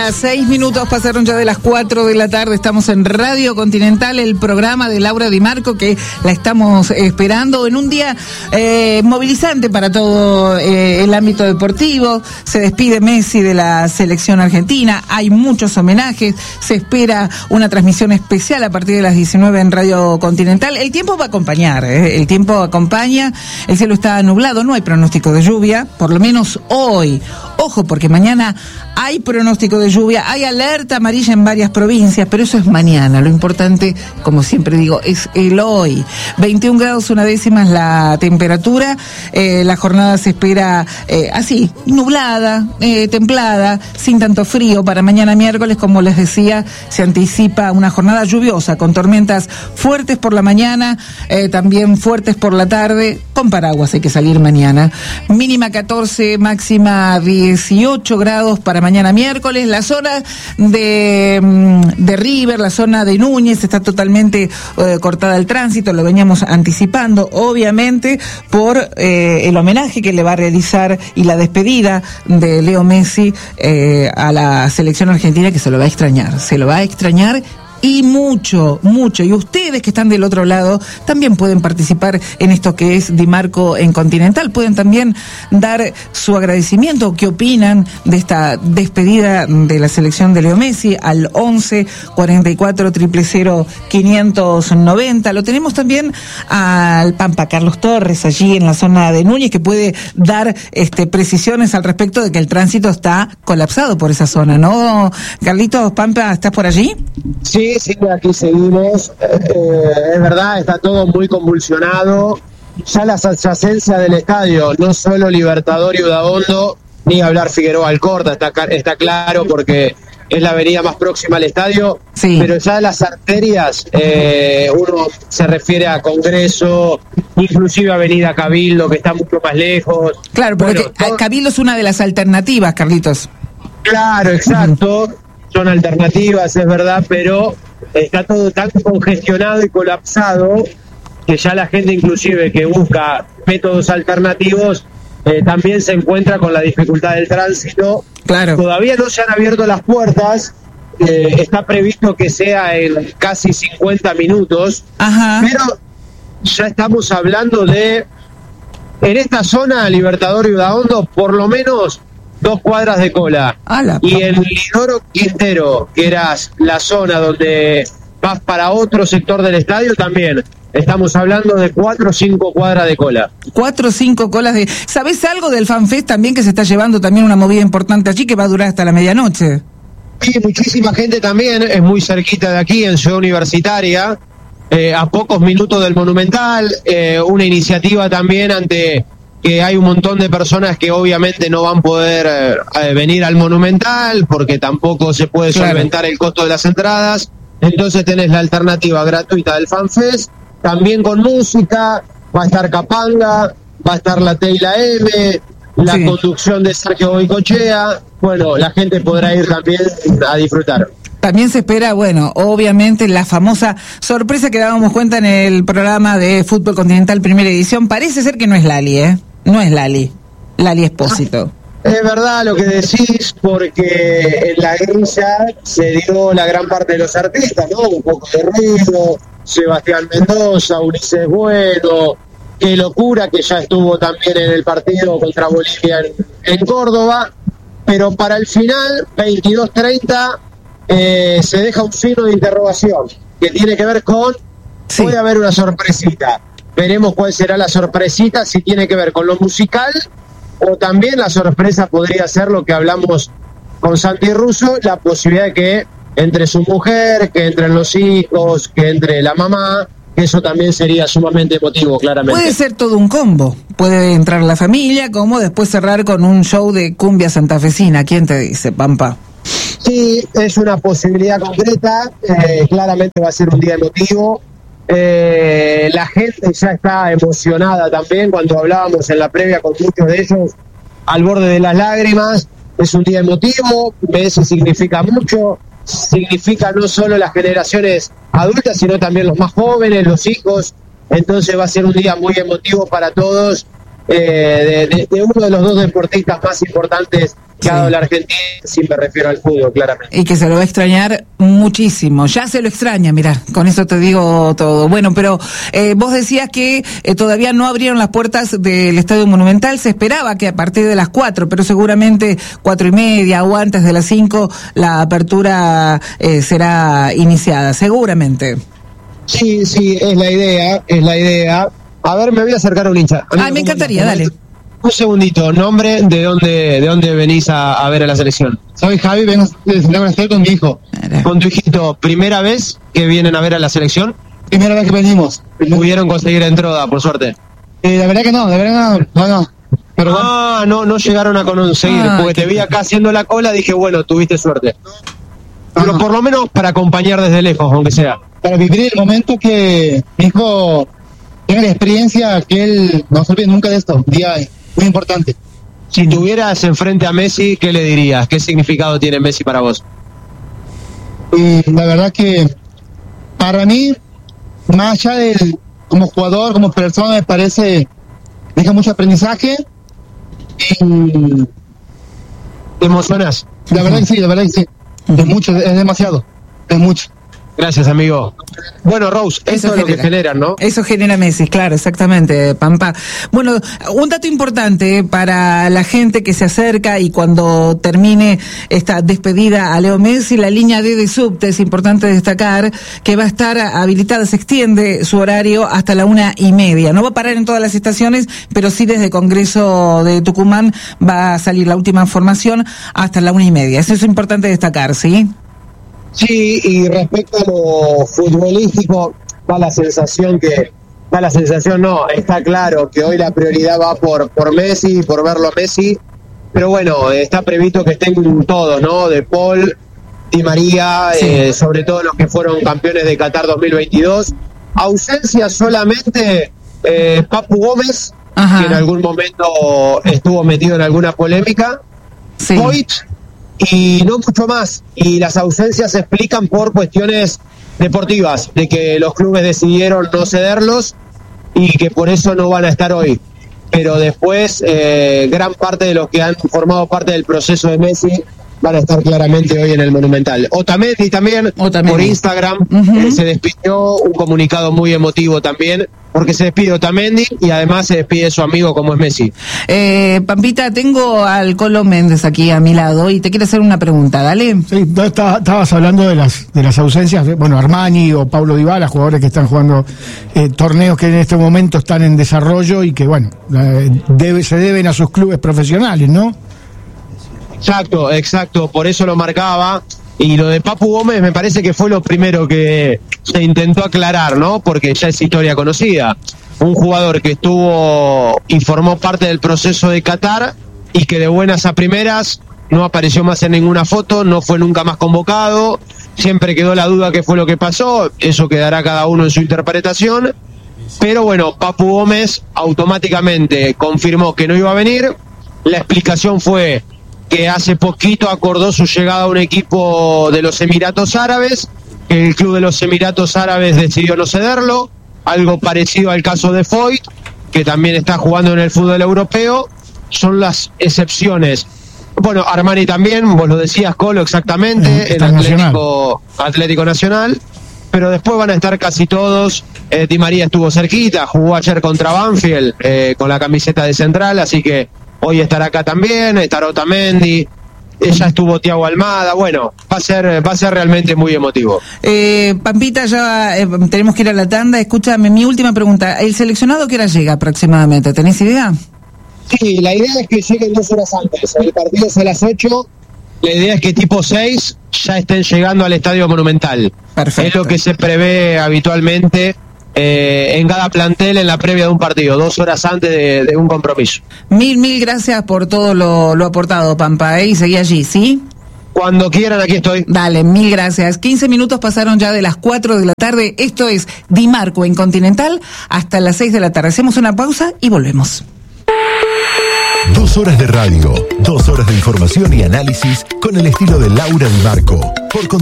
6 minutos pasaron ya de las 4 de la tarde. Estamos en Radio Continental, el programa de Laura Di Marco, que la estamos esperando en un día movilizante para todo el ámbito deportivo. Se despide Messi de la selección argentina. Hay muchos homenajes. Se espera una transmisión especial a partir de las 19 en Radio Continental. El tiempo va a acompañar, el tiempo acompaña. El cielo está nublado, no hay pronóstico de lluvia, por lo menos hoy. Ojo, porque mañana hay pronóstico de lluvia, hay alerta amarilla en varias provincias, pero eso es mañana. Lo importante, como siempre digo, es el hoy. 21 grados 1 décima es la temperatura. La jornada se espera así, nublada, templada, sin tanto frío. Para mañana miércoles, como les decía, se anticipa una jornada lluviosa, con tormentas fuertes por la mañana, también fuertes por la tarde. Con paraguas hay que salir mañana. Mínima 14, máxima 18 grados para mañana miércoles. La zona de River, la zona de Núñez está totalmente cortada el tránsito, lo veníamos anticipando, obviamente, por el homenaje que le va a realizar y la despedida de Leo Messi a la selección argentina, que se lo va a extrañar y mucho, mucho. Y ustedes que están del otro lado también pueden participar en esto que es Di Marco en Continental. Pueden también dar su agradecimiento, qué opinan de esta despedida de la selección de Leo Messi al 11 44 000 590. Lo tenemos también al Pampa Carlos Torres, allí en la zona de Núñez, que puede dar precisiones al respecto de que el tránsito está colapsado por esa zona, ¿no? Carlitos, Pampa, ¿estás por allí? Sí, aquí seguimos. Es verdad, está todo muy convulsionado. Ya la adyacencia del estadio, no solo Libertador y Udaondo, ni hablar Figueroa Alcorta, está claro, porque es la avenida más próxima al estadio. Sí. Pero ya las arterias, uno se refiere a Congreso, inclusive Avenida Cabildo, que está mucho más lejos. Claro, porque Cabildo es una de las alternativas, Carlitos. Claro, exacto. Son alternativas, es verdad, pero está todo tan congestionado y colapsado que ya la gente, inclusive que busca métodos alternativos, también se encuentra con la dificultad del tránsito. Claro. Todavía no se han abierto las puertas, está previsto que sea en casi 50 minutos. Ajá. Pero ya estamos hablando de, en esta zona, Libertador y Udaondo, por lo menos 2 cuadras de cola. Y en Lidoro Quintero, que era la zona donde vas para otro sector del estadio, también estamos hablando de 4 o 5 cuadras de cola. 4 o 5 colas de... ¿Sabés algo del FanFest también, que se está llevando también una movida importante allí, que va a durar hasta la medianoche? Sí, muchísima gente también, es muy cerquita de aquí, en Ciudad Universitaria, a pocos minutos del Monumental, una iniciativa también ante... que hay un montón de personas que obviamente no van a poder venir al Monumental porque tampoco se puede solventar el costo de las entradas. Entonces tenés la alternativa gratuita del FanFest, también con música, va a estar Capanga, va a estar la Teila M, la conducción de Sergio Goicochea. Bueno, la gente podrá ir también a disfrutar. También se espera, bueno, obviamente la famosa sorpresa que dábamos cuenta en el programa de Fútbol Continental Primera Edición. Parece ser que no es Lali, no es Lali Espósito. Es verdad lo que decís, porque en la grilla se dio la gran parte de los artistas, ¿no? Un poco de ruido, Sebastián Mendoza, Ulises Bueno, Qué Locura, que ya estuvo también en el partido contra Bolivia en Córdoba, pero para el final, 22:30, se deja un signo de interrogación, que tiene que ver con, puede haber una sorpresita. Veremos cuál será la sorpresita, si tiene que ver con lo musical, o también la sorpresa podría ser lo que hablamos con Santi Russo, la posibilidad de que entre su mujer, que entren los hijos, que entre la mamá, que eso también sería sumamente emotivo, claramente. Puede ser todo un combo, puede entrar la familia, como después cerrar con un show de cumbia santafesina. ¿Quién te dice, Pampa? Sí, es una posibilidad concreta, claramente va a ser un día emotivo. La gente ya está emocionada también, cuando hablábamos en la previa con muchos de ellos al borde de las lágrimas. Es un día emotivo, eso significa mucho, significa no solo las generaciones adultas, sino también los más jóvenes, los hijos. Entonces va a ser un día muy emotivo para todos, de uno de los 2 deportistas más importantes que ha dado la Argentina, sí me refiero al fútbol, claramente. Y que se lo va a extrañar muchísimo. Ya se lo extraña, mirá, con eso te digo todo. Bueno, pero vos decías que todavía no abrieron las puertas del Estadio Monumental. Se esperaba que a partir de las 4, pero seguramente 4:30 o antes de las 5 la apertura será iniciada, seguramente. Sí, es la idea. A ver, me voy a acercar a un hincha. Me encantaría, dale. Un segundito, nombre, ¿de dónde venís a ver a la selección? Soy Javi, vengo de Santiago del Estero con mi hijo. Con tu hijito, ¿primera vez que vienen a ver a la selección? Primera vez que venimos. ¿Pudieron conseguir entrada, por suerte? La verdad que no. Pero no llegaron a conseguir, porque te vi acá haciendo la cola, dije, bueno, tuviste suerte. Pero por lo menos para acompañar desde lejos, aunque sea. Para vivir el momento que mi hijo tenga la experiencia que él no se olvide nunca de esto, un día muy importante. Si tuvieras enfrente a Messi, ¿qué le dirías? ¿Qué significado tiene Messi para vos? Y la verdad que para mí, más allá del como jugador, como persona, me parece deja mucho aprendizaje. ¿Te emocionas? La verdad que sí. Es mucho, es demasiado, es mucho. Gracias, amigo. Bueno, Rose, eso es lo que generan, ¿no? Eso genera Messi, claro, exactamente, Pampa. Bueno, un dato importante para la gente que se acerca y cuando termine esta despedida a Leo Messi, la línea D de subte, es importante destacar que va a estar habilitada, se extiende su horario hasta la 1:30. No va a parar en todas las estaciones, pero sí desde Congreso de Tucumán va a salir la última información hasta la 1:30. Eso es importante destacar, ¿sí? Sí, y respecto a lo futbolístico, está claro que hoy la prioridad va por Messi, por verlo a Messi, pero bueno, está previsto que estén todos, ¿no? De Paul, Di María, sí. Sobre todo los que fueron campeones de Qatar 2022. Ausencia solamente Papu Gómez, que en algún momento estuvo metido en alguna polémica. Sí. Voit, y no mucho más, y las ausencias se explican por cuestiones deportivas, de que los clubes decidieron no cederlos y que por eso no van a estar hoy, pero después gran parte de los que han formado parte del proceso de Messi van a estar claramente hoy en el Monumental. Otamendi también, por Instagram, se despidió, un comunicado muy emotivo también, porque se despide Otamendi y además se despide su amigo como es Messi. Pampita, tengo al Colo Méndez aquí a mi lado y te quiero hacer una pregunta, dale. Sí, estabas hablando de las ausencias, bueno, Armani o Paulo Dybala, jugadores que están jugando torneos que en este momento están en desarrollo y que, bueno, se deben a sus clubes profesionales, ¿no? Exacto, por eso lo marcaba. Y lo de Papu Gómez me parece que fue lo primero que se intentó aclarar, ¿no? Porque ya es historia conocida. Un jugador que estuvo y formó parte del proceso de Qatar y que de buenas a primeras no apareció más en ninguna foto, no fue nunca más convocado. Siempre quedó la duda qué fue lo que pasó. Eso quedará cada uno en su interpretación. Pero bueno, Papu Gómez automáticamente confirmó que no iba a venir. La explicación fue que hace poquito acordó su llegada a un equipo de los Emiratos Árabes, que el club de los Emiratos Árabes decidió no cederlo, algo parecido al caso de Foyt, que también está jugando en el fútbol europeo. Son las excepciones. Bueno, Armani también, vos lo decías, Colo, exactamente, en Atlético Nacional, pero después van a estar casi todos. Di María estuvo cerquita, jugó ayer contra Banfield con la camiseta de Central, así que hoy estará acá también, estará Otamendi, ya estuvo Thiago Almada. Bueno, va a ser realmente muy emotivo. Pampita, ya tenemos que ir a la tanda. Escúchame, mi última pregunta, ¿el seleccionado qué hora llega aproximadamente? ¿Tenés idea? Sí, la idea es que lleguen 2 horas antes, el partido es a las 8, la idea es que tipo 6 ya estén llegando al Estadio Monumental. Perfecto. Es lo que se prevé habitualmente en cada plantel en la previa de un partido, 2 horas antes de un compromiso. Mil gracias por todo lo aportado, Pampa, y seguí allí, ¿sí? Cuando quieran, aquí estoy. Dale, mil gracias. 15 minutos pasaron ya de las 4 de la tarde. Esto es Di Marco en Continental hasta las 6 de la tarde. Hacemos una pausa y volvemos. 2 horas de radio, 2 horas de información y análisis con el estilo de Laura Di Marco.